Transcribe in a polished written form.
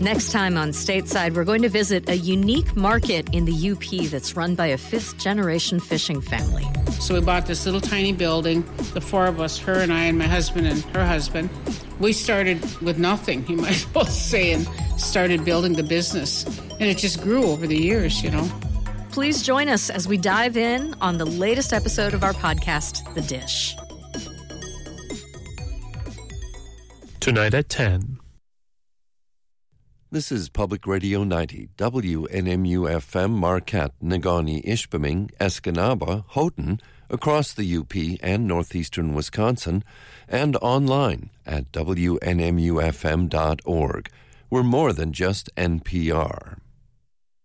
Next time on Stateside, we're going to visit a unique market in the UP that's run by a fifth-generation fishing family. So we bought this little tiny building, the four of us, her and I and my husband and her husband. We started with nothing, you might as well say, and started building the business. And it just grew over the years, you know. Please join us as we dive in on the latest episode of our podcast, The Dish. Tonight at 10. This is Public Radio 90, WNMU-FM, Marquette, Negaunee, Ishpeming, Escanaba, Houghton, across the UP and northeastern Wisconsin, and online at WNMUFM.org. We're more than just NPR.